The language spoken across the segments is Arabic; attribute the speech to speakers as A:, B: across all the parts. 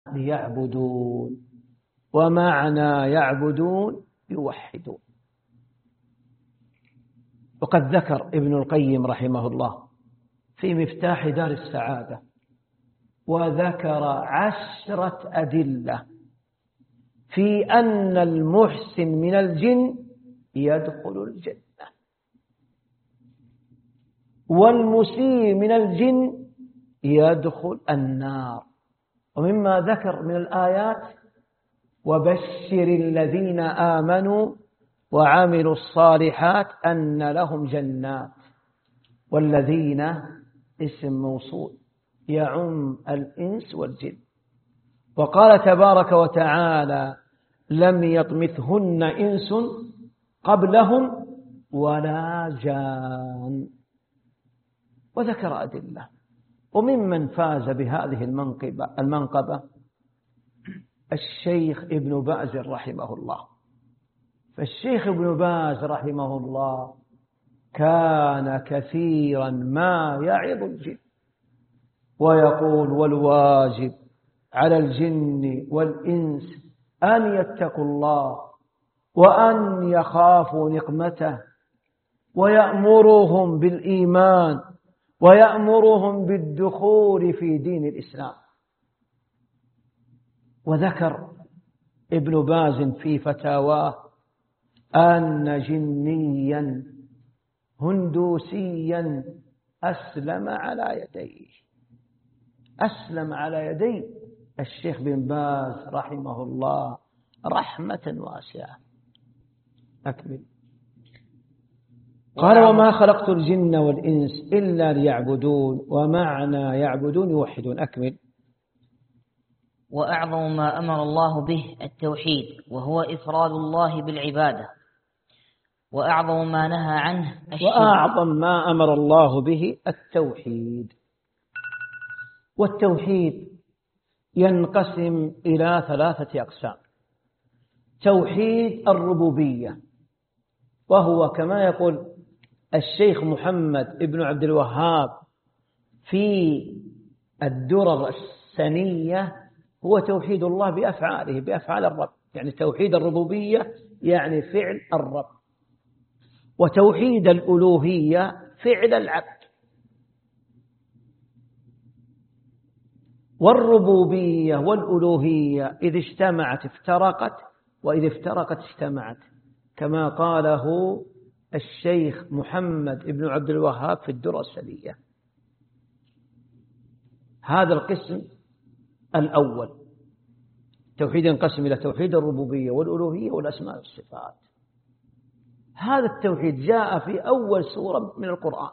A: ليعبدون، ومعنى يعبدون يوحدون. وقد ذكر ابن القيم رحمه الله في مفتاح دار السعادة، وذكر 10 أدلة في أن المحسن من الجن يدخل الجنة، والمسيء من الجن يدخل النار. ومما ذكر من الآيات: وبشر الذين آمنوا وعملوا الصالحات أن لهم جنات. والذين اسم موصول يعم الإنس والجن. وقال تبارك وتعالى: لم يطمثهن إنس قبلهم ولا جان. وذكر أدلة. وممن فاز بهذه المنقبة الشيخ ابن باز رحمه الله. فالشيخ ابن باز رحمه الله كان كثيرا ما يعظ الجن ويقول: والواجب على الجن والإنس أن يتقوا الله وأن يخافوا نقمته، ويأمرهم بالإيمان ويأمرهم بالدخول في دين الإسلام. وذكر ابن باز في فتاواه أن جنيا هندوسيا أسلم على يدي الشيخ بن باز رحمه الله رحمة واسعة. أكمل. قال: وما خلقت الجن والإنس إلا ليعبدون، ومعنى يعبدون يوحدون. أكمل.
B: وأعظم ما أمر الله به التوحيد، وهو إفراد الله بالعبادة. وأعظم ما نهى عنه الشرك.
A: وأعظم ما أمر الله به التوحيد. والتوحيد ينقسم إلى 3 أقسام: توحيد الربوبية، وهو كما يقول الشيخ محمد ابن عبد الوهاب في الدرر السنية: هو توحيد الله بأفعاله، بأفعال الرب. يعني توحيد الربوبية يعني فعل الرب، وتوحيد الألوهية فعل العبد. والربوبية والألوهية إذ اجتمعت افترقت، وإذ افترقت اجتمعت، كما قاله الشيخ محمد ابن عبد الوهاب في الدرر السنية. هذا القسم الأول. توحيد ينقسم إلى توحيد الربوبية والألوهية والأسماء والصفات. هذا التوحيد جاء في أول سورة من القرآن: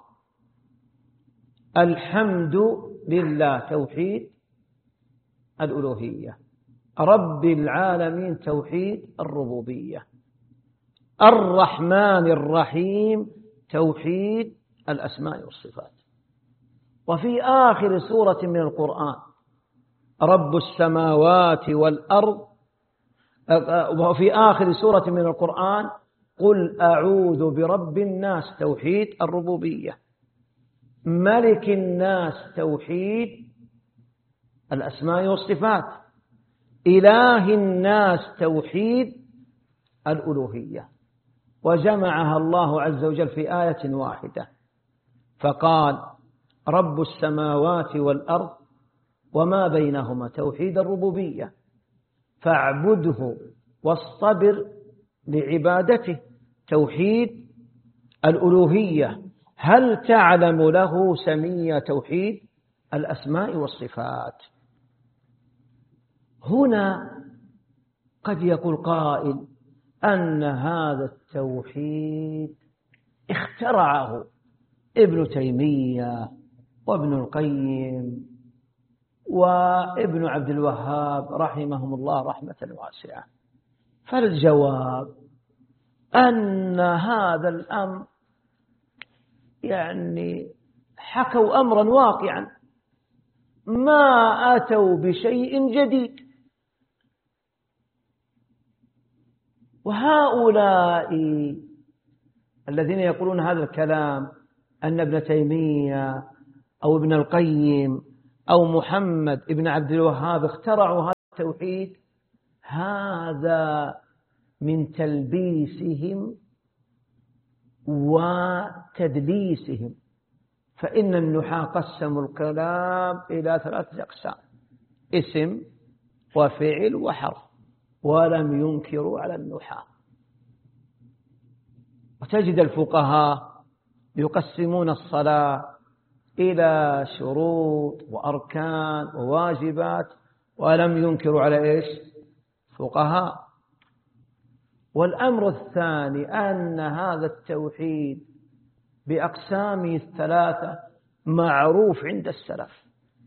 A: الحمد لله توحيد الألوهية، رب العالمين توحيد الربوبية، الرحمن الرحيم توحيد الأسماء والصفات. وفي آخر سورة من القرآن: رب السماوات والأرض. وفي آخر سورة من القرآن: قل أعوذ برب الناس توحيد الربوبية، ملك الناس توحيد الأسماء والصفات، إله الناس توحيد الألوهية. وجمعها الله عز وجل في آية واحدة فقال: رب السماوات والأرض وما بينهما توحيد الربوبية، فاعبده واصطبر لعبادته توحيد الألوهية، هل تعلم له سميا توحيد الأسماء والصفات. هنا قد يقول قائل أن هذا التوحيد اخترعه ابن تيمية وابن القيم وابن عبد الوهاب رحمهم الله رحمة واسعة. فالجواب أن هذا الأمر يعني حكوا أمرا واقعا، ما أتوا بشيء جديد. وهؤلاء الذين يقولون هذا الكلام أن ابن تيمية أو ابن القيم أو محمد ابن عبد الوهاب اخترعوا هذا التوحيد هذا من تلبيسهم وتدليسهم، فإن النحاة قسموا الكلام إلى 3 أقسام: اسم وفعل وحرف، ولم ينكروا على النحاة. وتجد الفقهاء يقسمون الصلاة إلى شروط وأركان وواجبات، ولم ينكروا على إيش؟ فقهاء. والأمر الثاني أن هذا التوحيد بأقسامه 3 معروف عند السلف،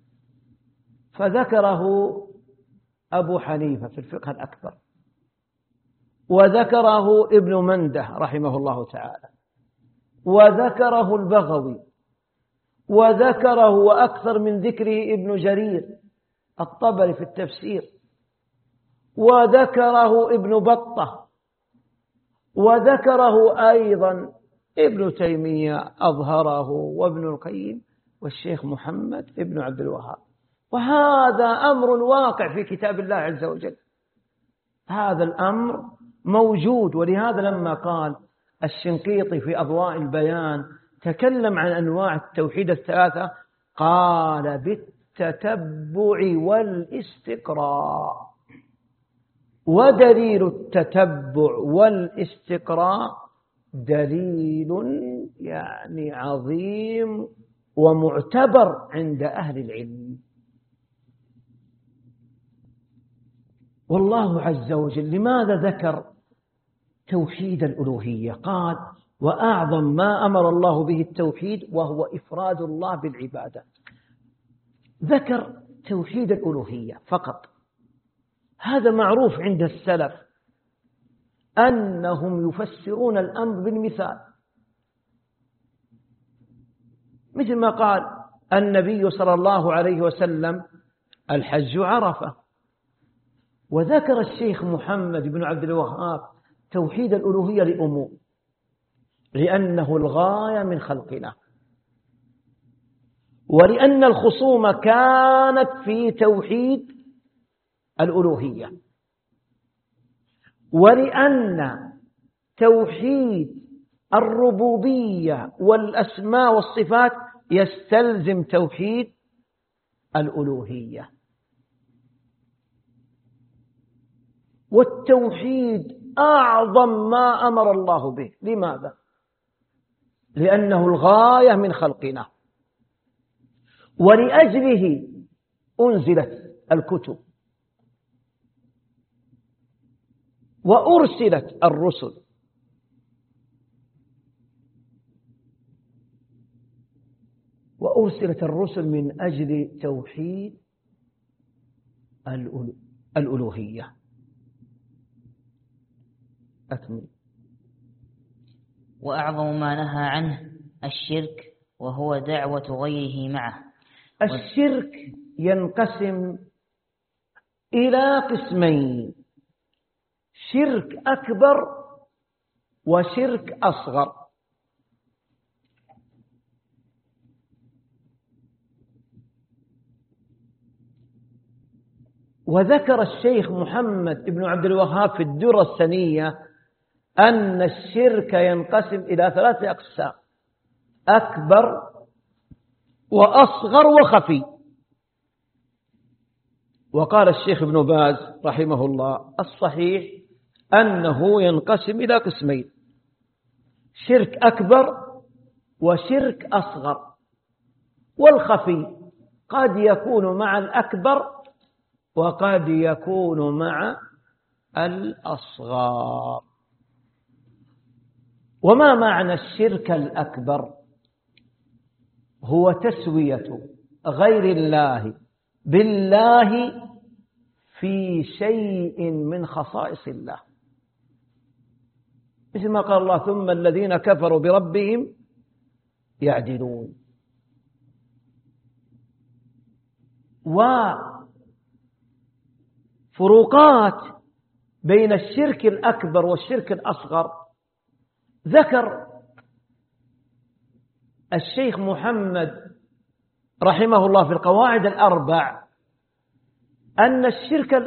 A: فذكره أبو حنيفة في الفقه الأكبر، وذكره ابن منده رحمه الله تعالى، وذكره البغوي، وذكره وأكثر من ذكره ابن جرير الطبري في التفسير، وذكره ابن بطة، وذكره أيضا ابن تيمية أظهره، وابن القيم، والشيخ محمد ابن عبد الوهاب. وهذا أمر واقع في كتاب الله عز وجل، هذا الأمر موجود. ولهذا لما قال الشنقيطي في أضواء البيان تكلم عن أنواع التوحيد 3، قال بالتتبع والاستقراء. ودليل التتبع والاستقراء دليل يعني عظيم ومعتبر عند أهل العلم. والله عز وجل لماذا ذكر توحيد الألوهية؟ قال: وأعظم ما أمر الله به التوحيد وهو إفراد الله بالعبادة. ذكر توحيد الألوهية فقط. هذا معروف عند السلف أنهم يفسرون الأمر بالمثال، مثل ما قال النبي صلى الله عليه وسلم: الحج عرفة. وذكر الشيخ محمد بن عبد الوهاب توحيد الألوهية لأمور، لأنه الغاية من خلقنا، ولأن الخصومة كانت في توحيد الألوهية، ولأن توحيد الربوبية والأسماء والصفات يستلزم توحيد الألوهية. والتوحيد أعظم ما أمر الله به. لماذا؟ لأنه الغاية من خلقنا، ولأجله أنزلت الكتب وأرسلت الرسل. وأرسلت الرسل من أجل توحيد الألوهية. أكمل.
B: وأعظم ما نهى عنه الشرك، وهو دعوة غيره معه.
A: الشرك ينقسم إلى قسمين: شرك أكبر وشرك أصغر. وذكر الشيخ محمد بن عبد الوهاب في الدرة الثانية أن الشرك ينقسم إلى 3 أقسام: أكبر وأصغر وخفي. وقال الشيخ ابن باز رحمه الله: الصحيح أنه ينقسم إلى قسمين: شرك أكبر وشرك أصغر. والخفي قد يكون مع الأكبر وقد يكون مع الأصغر. وما معنى الشرك الأكبر؟ هو تسوية غير الله بالله في شيء من خصائص الله، مثل ما قال الله: ثم الذين كفروا بربهم يعدلون. وفروقات بين الشرك الأكبر والشرك الأصغر ذكر الشيخ محمد رحمه الله في القواعد الأربع أن الشرك